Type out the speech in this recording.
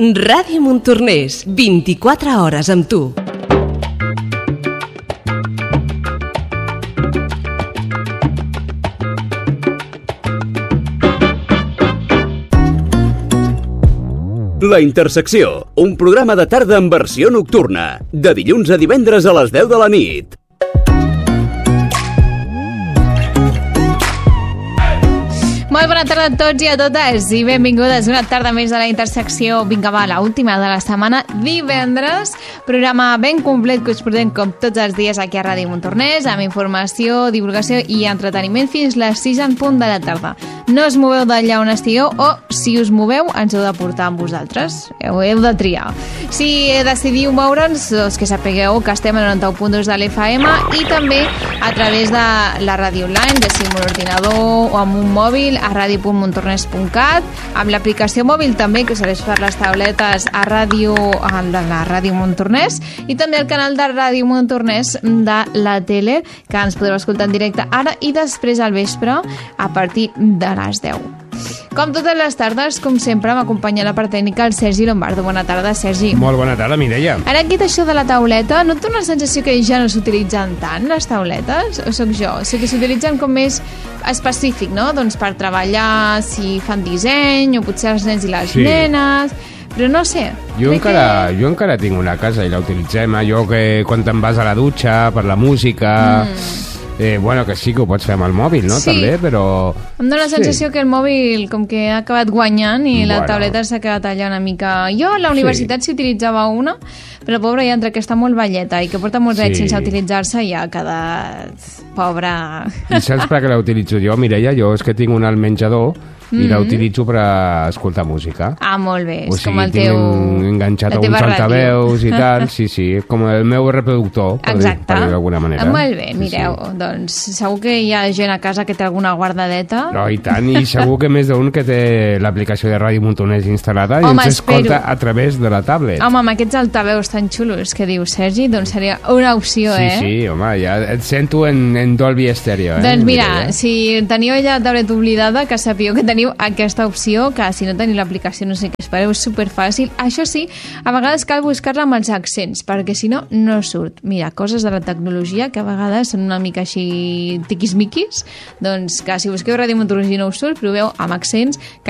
Ràdio Montornès, 24 hores amb tu. La Intersecció, un programa de tarda en versió nocturna, de dilluns a divendres a les 10 de la nit. Molt bona tarda a tots i a totes i benvingudes una tarda més de la Intersecció. Vinga, va, l'última de la setmana, divendres. Programa ben complet que us portem com tots els dies aquí a Ràdio Montornès, amb informació, divulgació i entreteniment fins les 6 en punt de la tarda. No us moveu d'allà on estigueu o, si us moveu, ens heu de portar amb vosaltres. Heu de triar. Si decidiu moure'ns, doncs que sapigueu que estem a 91.2 de l'FM i també a través de la ràdio online, ja sigui amb un ordinador o amb un mòbil, a radio.montornès.cat, amb l'aplicació mòbil també, que serveix per les tauletes a ràdio, de la Ràdio Montornès, i també el canal de Ràdio Montornès de la tele, que ens podreu escoltar en directe ara i després al vespre a partir de les 10. Com totes les tardes, com sempre, m'acompanya la part tècnica el Sergi Lombardo. Bona tarda, Sergi. Molt bona tarda, Mireia. Ara que això de la tauleta, no et dona la sensació que ja no s'utilitzen tant, les tauletes? O sóc jo? O sigui que s'utilitzen com més específic, no? Doncs per treballar, si fan disseny, o potser els nens i les nenes... Però no sé. Jo encara tinc una casa i la utilitzem. Allò que quan te'n vas a la dutxa, per la música... bueno, que sí que ho pots fer amb el mòbil, no? Sí. També, però... Em dóna la sensació que el mòbil com que ha acabat guanyant i la tauleta s'ha quedat allà una mica... Jo a la universitat s'hi utilitzava una, però pobra ja entre que està molt velleta i que porta molts anys sense utilitzar-se ja ha quedat... Pobra... I saps per què la utilitzo jo, Mireia? Jo és que tinc una al menjador i la utilitzo per escoltar música. Ah, molt bé. O és sigui, com el teu... tinc enganxat a uns altaveus i tal. Sí, és com el meu reproductor, per dir d'alguna manera. Molt bé, mireu, doncs segur que hi ha gent a casa que té alguna guardadeta. No, i tant, i segur que més d'un que té l'aplicació de Ràdio Montornès instal·lada i ens escolta a través de la tablet. Home, amb aquests altaveus tan xulos que diu Sergi, doncs seria una opció, Sí, home, ja et sento en Dolby Stereo, Doncs mira, si teniu ja la tablet oblidada, que sapigueu que teniu aquesta opció, que si no teniu l'aplicació no sé què espereu, és superfàcil. Això sí, a vegades cal buscar-la amb els accents, perquè si no, no surt. Mira, coses de la tecnologia que a vegades són una mica així tiquismiquis, doncs que si busqueu Ràdio Montornès i no us surt, proveu amb accents, que